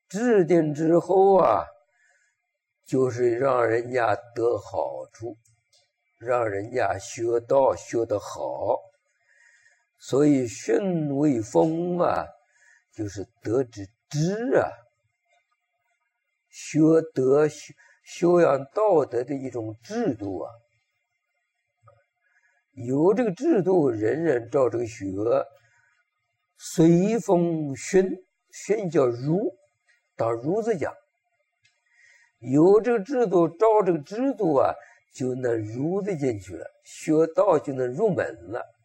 制定之后啊，就是让人家得好处，让人家学道学得好。所以训为风啊，就是德之治啊，学德修养道德的一种制度啊。有这个制度，人人照这个学，随风训，训叫儒，当儒子讲。有这个制度，照这个制度啊，就能儒子进去了，学道就能入门了。